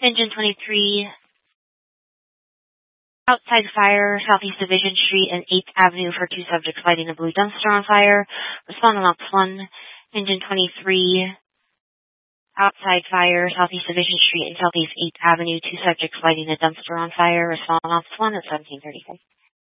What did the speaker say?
Engine 23, outside fire, Southeast Division Street and 8th Avenue for 2 subjects lighting a blue dumpster on fire. Respond on Ops 1. Engine 23, outside fire, Southeast Division Street and Southeast 8th Avenue, 2 subjects lighting a dumpster on fire. Respond on Ops 1 at 17:35.